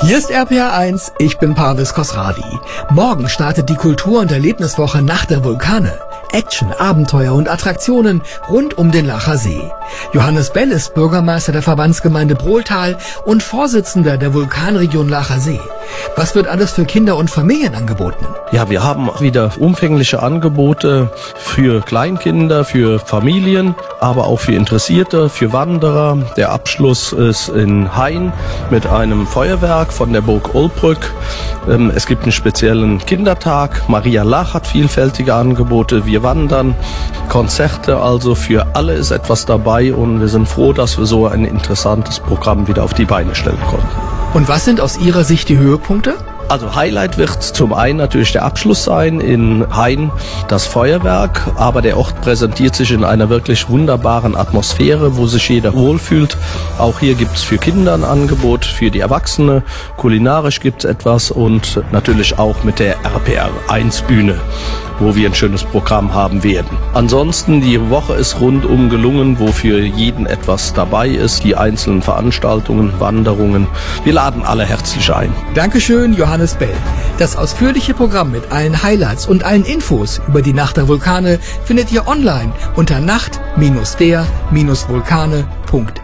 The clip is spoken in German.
Hier ist RPR 1, ich bin Parvis Khosravi. Morgen startet die Kultur- und Erlebniswoche Nacht der Vulkane. Action, Abenteuer und Attraktionen rund um den Lacher See. Johannes Bell ist Bürgermeister der Verbandsgemeinde Brohltal und Vorsitzender der Vulkanregion Lacher See. Was wird alles für Kinder und Familien angeboten? Ja, wir haben wieder umfängliche Angebote für Kleinkinder, für Familien, aber auch für Interessierte, für Wanderer. Der Abschluss ist in Hain mit einem Feuerwerk von der Burg Olbrück. Es gibt einen speziellen Kindertag. Maria Lach hat vielfältige Angebote. Wir wandern, Konzerte, also für alle ist etwas dabei und wir sind froh, dass wir so ein interessantes Programm wieder auf die Beine stellen konnten. Und was sind aus Ihrer Sicht die Höhepunkte? Also Highlight wird zum einen natürlich der Abschluss sein, in Hain das Feuerwerk, aber der Ort präsentiert sich in einer wirklich wunderbaren Atmosphäre, wo sich jeder wohlfühlt. Auch hier gibt es für Kinder ein Angebot, für die Erwachsene, kulinarisch gibt es etwas und natürlich auch mit der RPR 1 Bühne, wo wir ein schönes Programm haben werden. Ansonsten, die Woche ist rundum gelungen, wo für jeden etwas dabei ist, die einzelnen Veranstaltungen, Wanderungen. Wir laden alle herzlich ein. Dankeschön, Johannes Bell. Das ausführliche Programm mit allen Highlights und allen Infos über die Nacht der Vulkane findet ihr online unter nacht-der-vulkane.de.